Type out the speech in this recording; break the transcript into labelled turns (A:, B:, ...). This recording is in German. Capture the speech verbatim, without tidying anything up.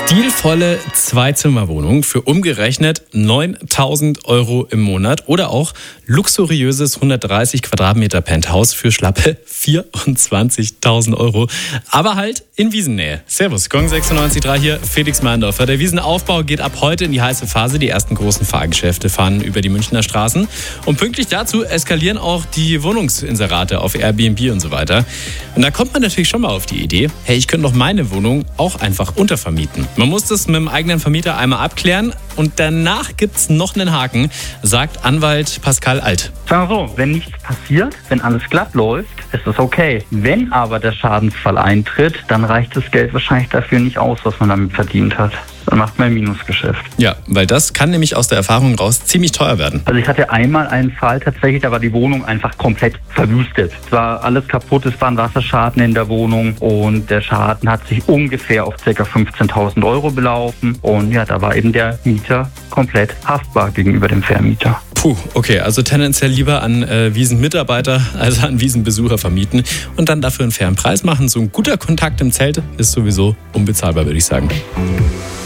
A: Stilvolle Zwei-Zimmer-Wohnung für umgerechnet neuntausend Euro im Monat oder auch luxuriöses hundertdreißig Quadratmeter Penthouse für schlappe vierundzwanzigtausend Euro. Aber halt in Wiesennähe. Servus, Gong sechsundneunzig Komma drei hier, Felix Meindorfer. Der Wiesenaufbau geht ab heute in die heiße Phase. Die ersten großen Fahrgeschäfte fahren über die Münchner Straßen. Und pünktlich dazu eskalieren auch die Wohnungsinserate auf Airbnb und so weiter. Und da kommt man natürlich schon mal auf die Idee, hey, ich könnte doch meine Wohnung auch einfach untervermieten. Man muss das mit dem eigenen Vermieter einmal abklären und danach gibt es noch einen Haken, sagt Anwalt Pascal Alt.
B: Sagen wir so, wenn nichts passiert, wenn alles glatt läuft, ist es okay. Wenn aber der Schadensfall eintritt, dann reicht das Geld wahrscheinlich dafür nicht aus, was man damit verdient hat. Dann macht man ein Minusgeschäft.
A: Ja, weil das kann nämlich aus der Erfahrung raus ziemlich teuer werden.
B: Also ich hatte einmal einen Fall tatsächlich, da war die Wohnung einfach komplett verwüstet. Es war alles kaputt, es war ein Wasserschaden in der Wohnung und der Schaden hat sich ungefähr auf ca. fünfzehntausend Euro belaufen. Und ja, da war eben der Mieter komplett haftbar gegenüber dem Vermieter.
A: Puh, okay, also tendenziell lieber an äh, Wiesenmitarbeiter als an Wiesenbesucher vermieten und dann dafür einen fairen Preis machen. So ein guter Kontakt im Zelt ist sowieso unbezahlbar, würde ich sagen.